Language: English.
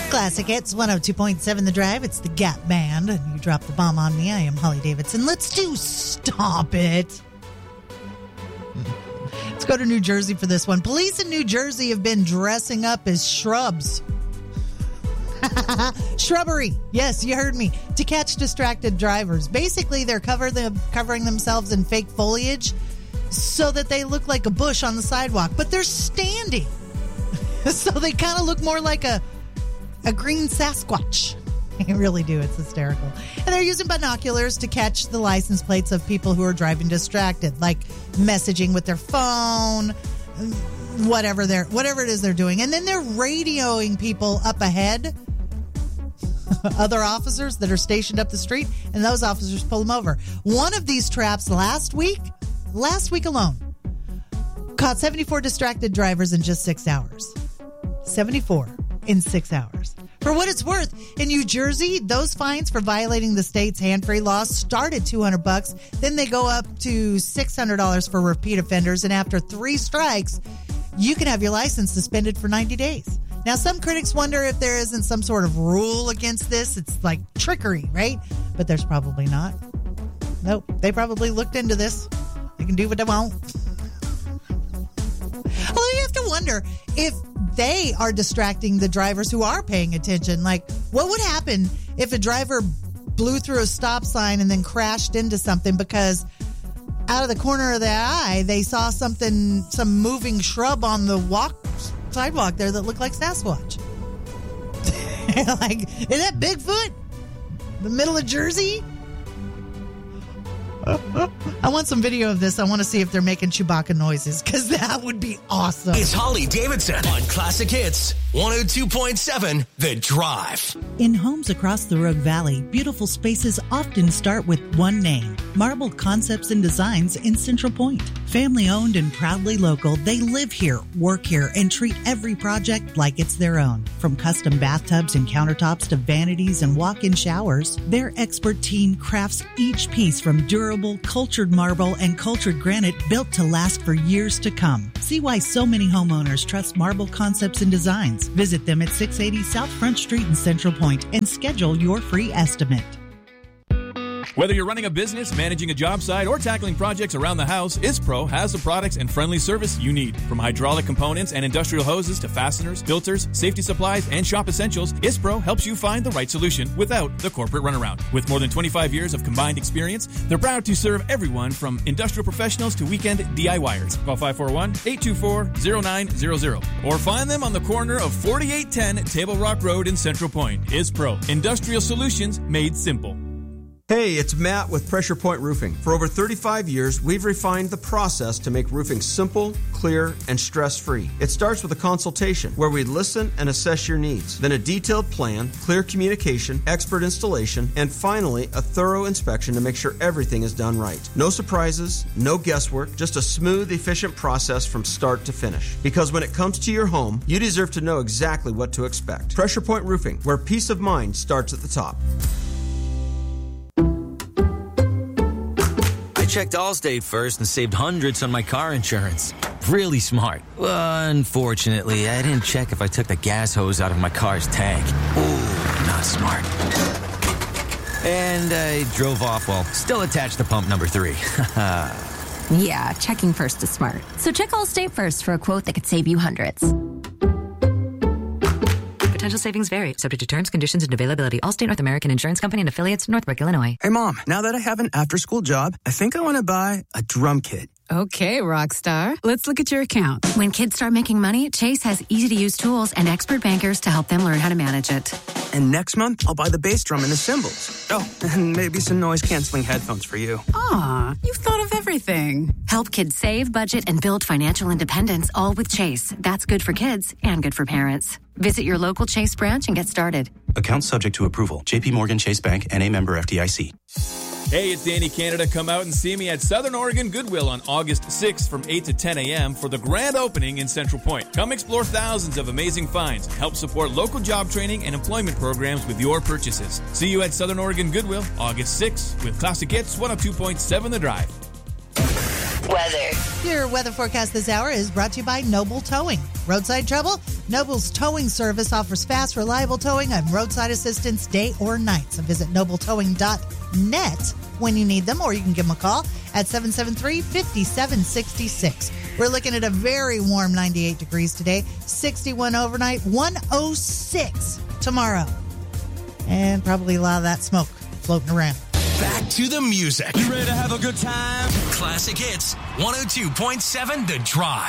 Classic Hits 102.7 The Drive. It's the Gap Band, and you dropped the bomb on me. I am Holly Davidson. Let's do Stomp It. Let's go to New Jersey for this one. Police in New Jersey have been dressing up as shrubs. Shrubbery. Yes, you heard me. To catch distracted drivers. Basically, they're covering themselves in fake foliage so that they look like a bush on the sidewalk, but they're standing. So they kind of look more like a green Sasquatch. They really do. It's hysterical. And they're using binoculars to catch the license plates of people who are driving distracted, like messaging with their phone, whatever it is they're doing. And then they're radioing people up ahead, other officers that are stationed up the street, and those officers pull them over. One of these traps last week alone, caught 74 distracted drivers in just 6 hours. 74 in 6 hours. For what it's worth, in New Jersey, those fines for violating the state's hand-free law start at $200. Then they go up to $600 for repeat offenders. And after 3 strikes, you can have your license suspended for 90 days. Now, some critics wonder if there isn't some sort of rule against this. It's like trickery, right? But there's probably not. Nope. They probably looked into this. They can do what they want. Although you have to wonder if they are distracting the drivers who are paying attention. Like, what would happen if a driver blew through a stop sign and then crashed into something because out of the corner of their eye, they saw some moving shrub on the sidewalk there that looked like Sasquatch? Like, is that Bigfoot? The middle of Jersey? I want some video of this. I want to see if they're making Chewbacca noises, because that would be awesome. It's Holly Davidson on Classic Hits 102.7 The Drive. In homes across the Rogue Valley, beautiful spaces often start with one name: Marble Concepts and Designs in Central Point. Family owned and proudly local, they live here, work here, and treat every project like it's their own. From custom bathtubs and countertops to vanities and walk-in showers, their expert team crafts each piece from durable, cultured marble and cultured granite built to last for years to come. See why so many homeowners trust Marble Concepts and Designs. Visit them at 680 South Front Street in Central Point and schedule your free estimate. Whether you're running a business, managing a job site, or tackling projects around the house, ISPRO has the products and friendly service you need. From hydraulic components and industrial hoses to fasteners, filters, safety supplies, and shop essentials, ISPRO helps you find the right solution without the corporate runaround. With more than 25 years of combined experience, they're proud to serve everyone from industrial professionals to weekend DIYers. Call 541-824-0900 or find them on the corner of 4810 Table Rock Road in Central Point. ISPRO, industrial solutions made simple. Hey, it's Matt with Pressure Point Roofing. For over 35 years, we've refined the process to make roofing simple, clear, and stress-free. It starts with a consultation where we listen and assess your needs. Then a detailed plan, clear communication, expert installation, and finally, a thorough inspection to make sure everything is done right. No surprises, no guesswork, just a smooth, efficient process from start to finish. Because when it comes to your home, you deserve to know exactly what to expect. Pressure Point Roofing, where peace of mind starts at the top. Checked Allstate first and saved hundreds on my car insurance. Really smart. Unfortunately, I didn't check if I took the gas hose out of my car's tank. Ooh, not smart. And I drove off while still attached to pump number 3. Yeah, checking first is smart. So check Allstate first for a quote that could save you hundreds. Potential savings vary, subject to terms, conditions, and availability. Allstate North American Insurance Company and affiliates, Northbrook, Illinois. Hey, Mom, now that I have an after-school job, I think I want to buy a drum kit. Okay, Rockstar. Let's look at your account. When kids start making money, Chase has easy-to-use tools and expert bankers to help them learn how to manage it. And next month, I'll buy the bass drum and the cymbals. Oh, and maybe some noise-canceling headphones for you. Aw, you've thought of everything. Help kids save, budget, and build financial independence, all with Chase. That's good for kids and good for parents. Visit your local Chase branch and get started. Account subject to approval. J.P. Morgan Chase Bank, N.A. member FDIC. Hey, it's Danny Canada. Come out and see me at Southern Oregon Goodwill on August 6th from 8 to 10 a.m. for the grand opening in Central Point. Come explore thousands of amazing finds and help support local job training and employment programs with your purchases. See you at Southern Oregon Goodwill August 6th with Classic Hits 102.7 The Drive. weather. Your weather forecast this hour is brought to you by Noble Towing. Roadside trouble? Noble's towing service offers fast, reliable towing and roadside assistance day or night. So visit nobletowing.net when you need them, or you can give them a call at 773-5766. We're looking at a very warm 98 degrees today, 61 overnight, 106 tomorrow. And probably a lot of that smoke floating around. Back to the music. You ready to have a good time? Classic Hits, 102.7 The Drive.